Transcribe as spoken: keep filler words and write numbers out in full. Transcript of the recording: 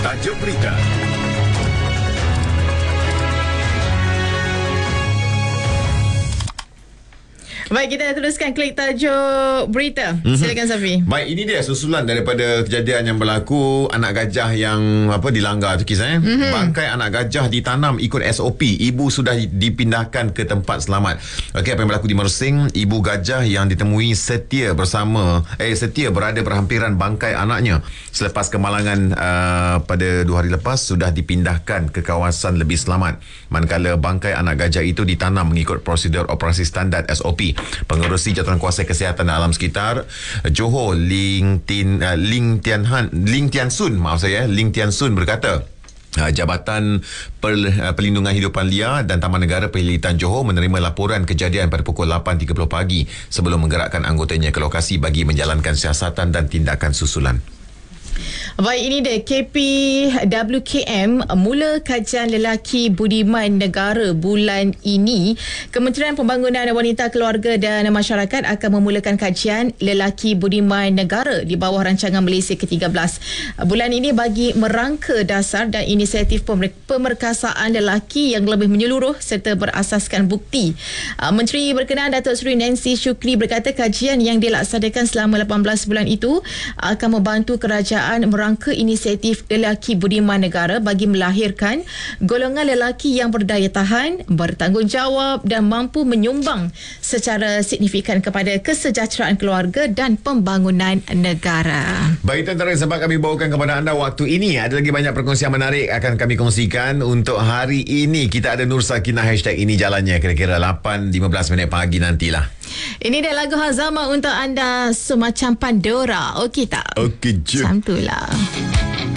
Tajuk berita. Baik, kita teruskan klik tajuk berita. Mm-hmm. Silakan Safi. Baik, ini dia susulan daripada kejadian yang berlaku anak gajah yang apa dilanggar tu kisah eh. Mm-hmm. Bangkai anak gajah ditanam ikut S O P. Ibu sudah dipindahkan ke tempat selamat. Okey, apa yang berlaku di Mersing, ibu gajah yang ditemui setia bersama eh setia berada berhampiran bangkai anaknya selepas kemalangan uh, pada dua hari lepas sudah dipindahkan ke kawasan lebih selamat. Manakala bangkai anak gajah itu ditanam mengikut prosedur operasi standard S O P. Pengerusi Jawatankuasa Kesihatan Alam Sekitar Johor Ling Tin uh, Ling Tian Han Ling Tian Sun maaf saya Ling Tian Sun berkata Uh, Jabatan per, uh, Perlindungan Hidupan Liar dan Taman Negara Perhilitan Johor menerima laporan kejadian pada pukul lapan tiga puluh pagi sebelum menggerakkan anggotanya ke lokasi bagi menjalankan siasatan dan tindakan susulan. Baik, ini dia K P W K M mula kajian lelaki budiman negara bulan ini. Kementerian Pembangunan Wanita, Keluarga dan Masyarakat akan memulakan kajian lelaki budiman negara di bawah rancangan Malaysia ke tiga belas. Bulan ini bagi merangka dasar dan inisiatif pemerkasaan lelaki yang lebih menyeluruh serta berasaskan bukti. Menteri berkenaan Datuk Seri Nancy Shukri berkata kajian yang dilaksanakan selama lapan belas bulan itu akan membantu kerajaan merangka inisiatif lelaki budiman negara bagi melahirkan golongan lelaki yang berdaya tahan, bertanggungjawab dan mampu menyumbang secara signifikan kepada kesejahteraan keluarga dan pembangunan negara. Baik, tentera sebab kami bawakan kepada anda waktu ini. Ada lagi banyak perkongsian menarik akan kami kongsikan untuk hari ini. Kita ada Nur Sakinah hashtag ini jalannya kira-kira lapan lima belas minit pagi nantilah. Ini dia lagu Hazama untuk anda semacam Pandora. Okey tak? Okey je. Macam tu lah.